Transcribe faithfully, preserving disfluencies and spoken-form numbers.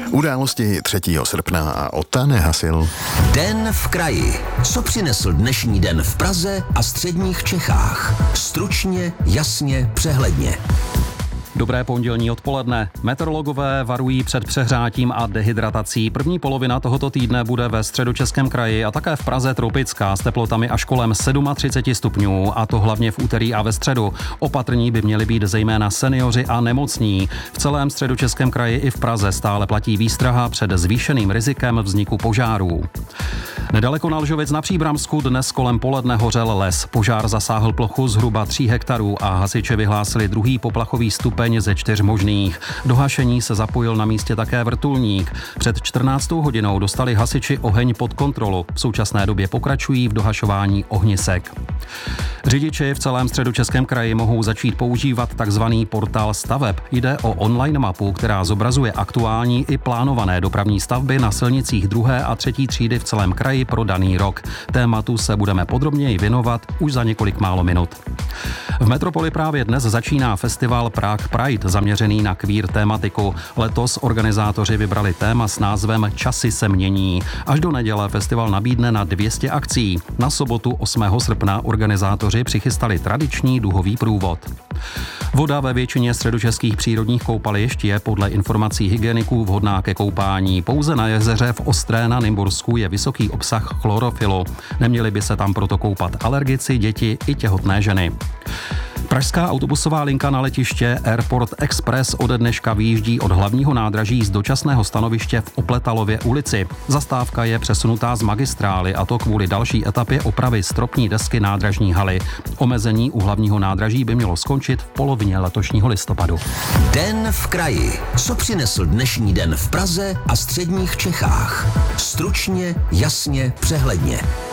Události třetího srpna a Ota nehasil. Den v kraji. Co přinesl dnešní den v Praze a středních Čechách? Stručně, jasně, přehledně. Dobré pondělní odpoledne. Meteorologové varují před přehrátím a dehydratací. První polovina tohoto týdne bude ve Středočeském kraji a také v Praze tropická s teplotami až kolem třicet sedm stupňů, a to hlavně v úterý a ve středu. Opatrní by měli být zejména seniori a nemocní. V celém Středočeském kraji i v Praze stále platí výstraha před zvýšeným rizikem vzniku požárů. Nedaleko Nalžovic na Příbramsku dnes kolem poledne hořel les. Požár zasáhl plochu zhruba tří hektarů a hasiči vyhlásili druhý poplachový stupeň ze čtyř možných. Do hašení se zapojil na místě také vrtulník. Před čtrnáctou hodinou dostali hasiči oheň pod kontrolu. V současné době pokračují v dohašování ohnisek. Řidiči v celém Středočeském kraji mohou začít používat takzvaný portál staveb. Jde o online mapu, která zobrazuje aktuální i plánované dopravní stavby na silnicích druhé a třetí třídy v celém kraji pro daný rok. Tématu se budeme podrobněji věnovat už za několik málo minut. V metropoli právě dnes začíná festival Prague Pride, zaměřený na queer tématiku. Letos organizátoři vybrali téma s názvem Časy se mění. Až do neděle festival nabídne na dvě stě akcí. Na sobotu osmého srpna organizátoři přichystali tradiční duhový průvod. Voda ve většině středočeských přírodních koupališť je podle informací hygieniků vhodná ke koupání. Pouze na jezeře v Ostré na Nymbursku je vysoký obsah chlorofilu. Neměli by se tam proto koupat alergici, děti i těhotné ženy. Pražská autobusová linka na letiště Airport Express ode dneška vyjíždí od hlavního nádraží z dočasného stanoviště v Opletalově ulici. Zastávka je přesunutá z magistrály, a to kvůli další etapě opravy stropní desky nádražní haly. Omezení u hlavního nádraží by mělo skončit v polovině letošního listopadu. Den v kraji. Co přinesl dnešní den v Praze a středních Čechách? Stručně, jasně, přehledně.